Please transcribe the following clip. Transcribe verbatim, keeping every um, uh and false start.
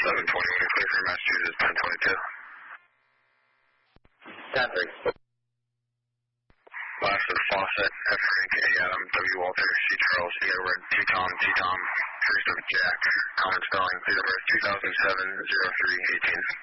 seven twenty-one, clear for Massachusetts, ten twenty-two. ten three. Last is Fawcett, F Frank, A Adam, W Walter, C Charles, Sierra Red, T Tom, T Tom, first of Jack, common spelling, date of birth two thousand seven, oh three eighteen.